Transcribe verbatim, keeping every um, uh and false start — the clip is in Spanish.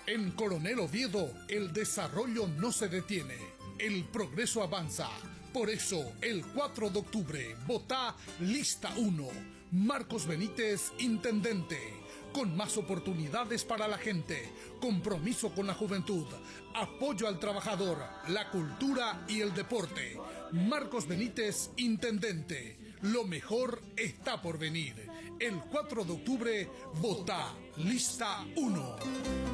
En Coronel Oviedo, el desarrollo no se detiene, el progreso avanza. Por eso, el cuatro de octubre, votá Lista uno. Marcos Benítez, Intendente. Con más oportunidades para la gente, compromiso con la juventud, apoyo al trabajador, la cultura y el deporte. Marcos Benítez, Intendente. Lo mejor está por venir. El cuatro de octubre, votá Lista uno.